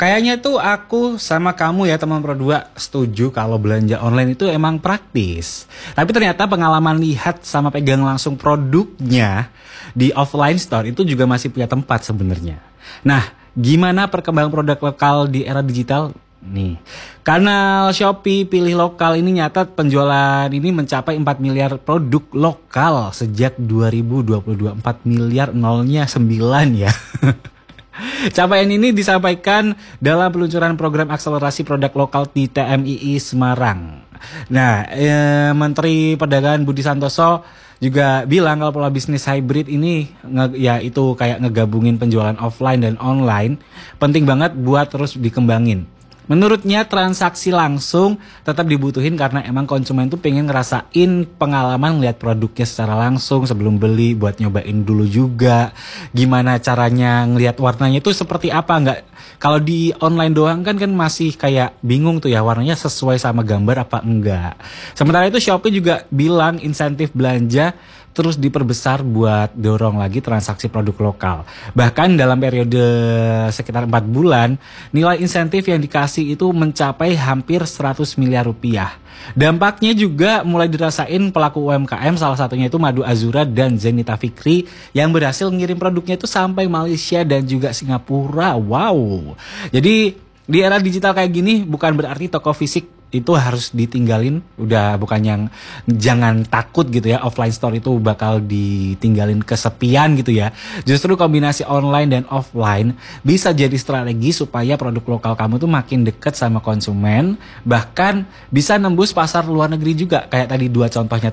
Kayaknya tuh aku sama kamu ya teman berdua setuju kalau belanja online itu emang praktis. Tapi ternyata pengalaman lihat sama pegang langsung produknya di offline store itu juga masih punya tempat sebenarnya. Nah, gimana perkembangan produk lokal di era digital? Nih, kanal Shopee Pilih Lokal ini nyatat penjualan ini mencapai 4 miliar produk lokal sejak 2022. 4 miliar nolnya 9 ya. Capaian ini disampaikan dalam peluncuran program akselerasi produk lokal di TMII Semarang. Nah, Menteri Perdagangan Budi Santoso juga bilang kalau pola bisnis hybrid ini ya itu kayak ngegabungin penjualan offline dan online penting banget buat terus dikembangin. Menurutnya transaksi langsung tetap dibutuhin karena emang konsumen tuh pengen ngerasain pengalaman lihat produknya secara langsung sebelum beli, buat nyobain dulu juga gimana caranya ngelihat warnanya itu seperti apa. Nggak, kalau di online doang kan masih kayak bingung tuh ya warnanya sesuai sama gambar apa enggak. Sementara itu Shopee juga bilang insentif belanja terus diperbesar buat dorong lagi transaksi produk lokal. Bahkan dalam periode sekitar 4 bulan, nilai insentif yang dikasih itu mencapai hampir 100 miliar rupiah. Dampaknya juga mulai dirasain pelaku UMKM, salah satunya itu Madu Azura dan Zenita Fikri yang berhasil ngirim produknya itu sampai Malaysia dan juga Singapura. Wow. Jadi di era digital kayak gini bukan berarti toko fisik itu harus ditinggalin, udah bukan yang jangan takut gitu ya offline store itu bakal ditinggalin kesepian gitu ya. Justru kombinasi online dan offline bisa jadi strategi supaya produk lokal kamu tuh makin deket sama konsumen, bahkan bisa nembus pasar luar negeri juga kayak tadi dua contohnya